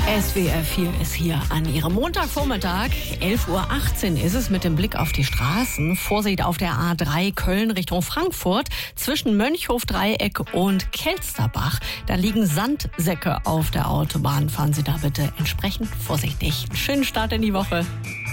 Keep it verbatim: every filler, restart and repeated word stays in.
S W R vier ist hier an Ihrem Montagvormittag. elf Uhr achtzehn ist es mit dem Blick auf die Straßen. Vorsicht auf der A drei Köln Richtung Frankfurt. Zwischen Mönchhof-Dreieck und Kelsterbach. Da liegen Sandsäcke auf der Autobahn. Fahren Sie da bitte entsprechend vorsichtig. Einen schönen Start in die Woche.